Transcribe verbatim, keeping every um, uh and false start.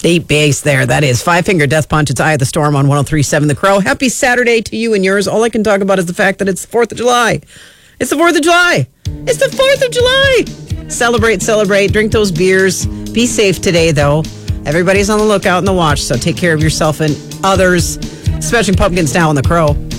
Deep bass there. That is Five Finger Death Punch. It's Eye of the Storm on one oh three point seven The Crow. Happy Saturday to you and yours. All I can talk about is the fact that it's the fourth of July. It's the fourth of July. It's the fourth of July. Celebrate, celebrate. Drink those beers. Be safe today, though. Everybody's on the lookout and the watch, so take care of yourself and others. Smashing Pumpkins now on The Crow.